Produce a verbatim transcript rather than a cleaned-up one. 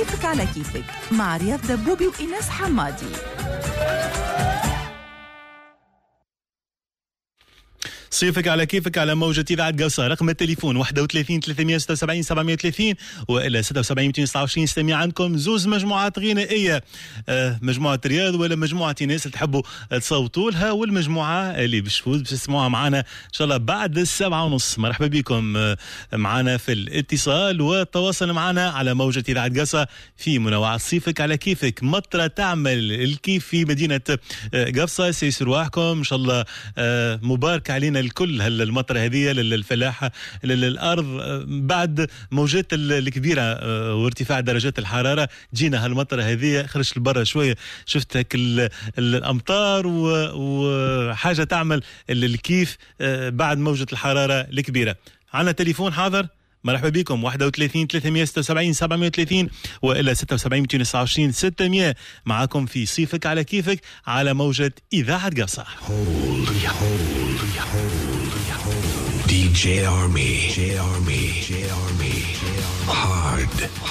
صيفك على كيفك مع رياض دبوبي وإيناس حمادي. صيفك على كيفك على موجة إذاعة قوصة. رقم التليفون واحد وثلاثين ثلاثمية وستة وسبعين سبعمية وثلاثين وإلا ستة وسبعين مئتين وتسعة وعشرين. استمع عنكم زوز مجموعات غنائية، آه مجموعة رياض ولا مجموعة ناس اللي تحبوا تصوتوا لها، والمجموعة اللي باش تفوز باش تسمعوها معنا إن شاء الله بعد السبعة ونص. مرحبا بكم آه معنا في الاتصال والتواصل معنا على موجة إذاعة قوصة في منوعات صيفك على كيفك. مطرة تعمل الكيف في مدينة آه قوصة، سيسر رواحكم إن شاء الله. آه مبارك علينا الكل هالمطرة هذه للفلاحة للأرض بعد موجات الكبيرة وارتفاع درجات الحرارة. جينا هالمطرة هذه خرجت لبرا شوية شفت هك الأمطار وحاجة تعمل الكيف بعد موجة الحرارة الكبيرة. عنا تليفون حاضر. مرحبا بكم واحد وثلاثين ثلاثمية وستة وسبعين سبعمية وثلاثين وإلا ستة وسبعين مئتين وتسعة وعشرين ستمية. معكم في صيفك على كيفك على موجة إذاعة قوصة. دي جي Army, J Army, J Army, hard.